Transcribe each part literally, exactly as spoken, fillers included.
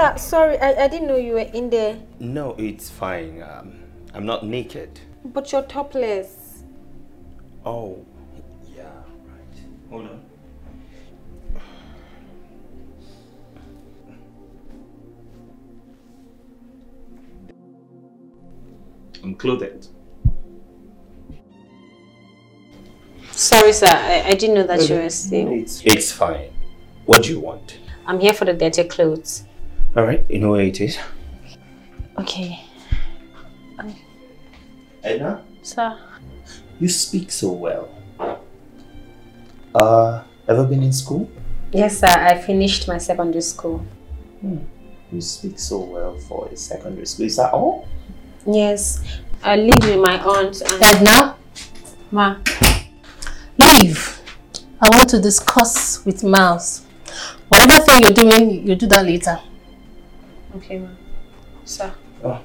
Sir, sorry, I, I didn't know you were in there. No, it's fine. Um, I'm not naked. But you're topless. Oh, yeah, right. Hold on. I'm clothed. Sorry, sir. I, I didn't know that you were still. It's, it's fine. What do you want? I'm here for the dirty clothes. All right, you know where it is? Okay. Um, Edna? Sir? You speak so well. Uh, ever been in school? Yes, sir. I finished my secondary school. Hmm. You speak so well for a secondary school. Is that all? Yes. I lived with my aunt and... Edna? Ma. Leave. I want to discuss with Miles. Whatever thing you're doing, you do that later. Okay, ma. Sir. Oh.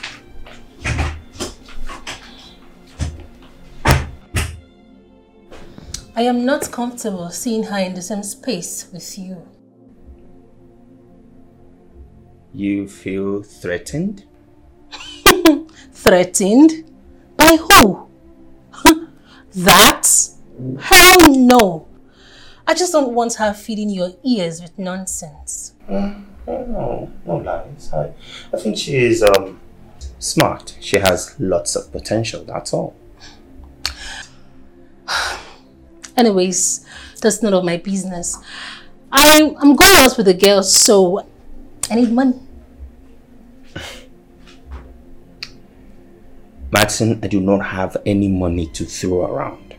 I am not comfortable seeing her in the same space with you. You feel threatened? Threatened? By who? That? Hell no! I just don't want her feeding your ears with nonsense. Uh, no, no lies. I, I think she is um, smart. She has lots of potential, that's all. Anyways, that's none of my business. I, I'm going out with the girls, so I need money. Madison, I do not have any money to throw around.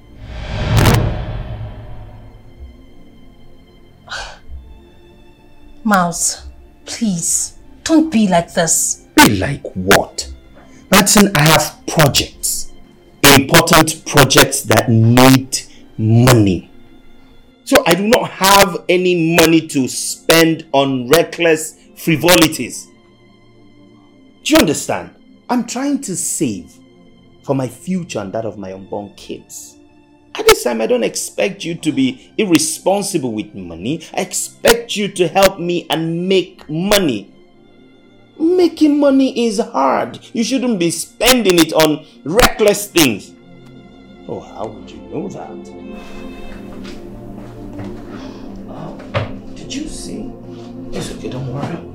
Miles, please, don't be like this. Be like what? Madison, I have projects. Important projects that need money. So I do not have any money to spend on reckless frivolities. Do you understand? I'm trying to save for my future and that of my unborn kids. At this time, I don't expect you to be irresponsible with money. I expect you to help me and make money. Making money is hard. You shouldn't be spending it on reckless things. Oh, how would you know that? Oh, did you see? It's okay, don't worry.